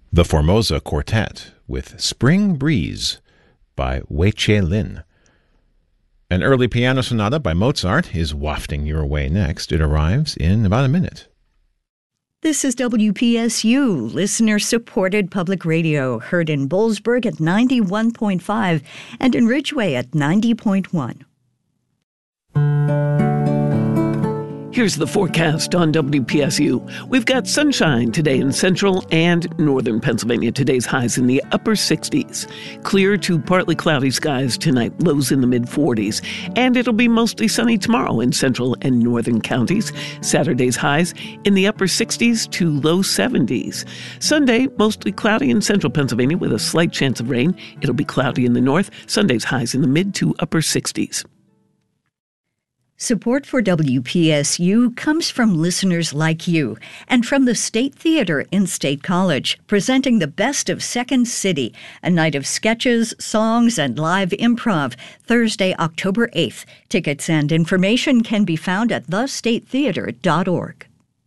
The Formosa Quartet with Spring Breeze by Wei Che Lin. An early piano sonata by Mozart is wafting your way next. It arrives in about a minute. This is WPSU, listener-supported public radio, heard in Boalsburg at 91.5 and in Ridgeway at 90.1. Here's the forecast on WPSU. We've got sunshine today in central and northern Pennsylvania. Today's highs in the upper 60s. Clear to partly cloudy skies tonight, lows in the mid-40s. And it'll be mostly sunny tomorrow in central and northern counties. Saturday's highs in the upper 60s to low 70s. Sunday, mostly cloudy in central Pennsylvania with a slight chance of rain. It'll be cloudy in the north. Sunday's highs in the mid to upper 60s. Support for WPSU comes from listeners like you and from the State Theater in State College, presenting the best of Second City, a night of sketches, songs, and live improv, Thursday, October 8th. Tickets and information can be found at thestatetheater.org.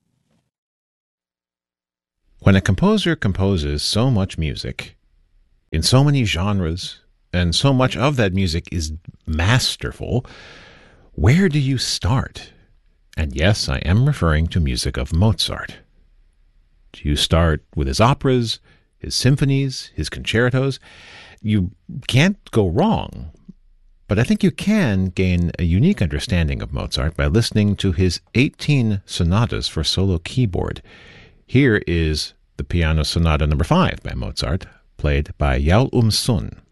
When a composer composes so much music, in so many genres, and so much of that music is masterful, where do you start? And yes, I am referring to music of Mozart. Do you start with his operas, his symphonies, his concertos? You can't go wrong, but I think you can gain a unique understanding of Mozart by listening to his 18 sonatas for solo keyboard. Here is the Piano Sonata No. 5 by Mozart, played by Yaol Sun.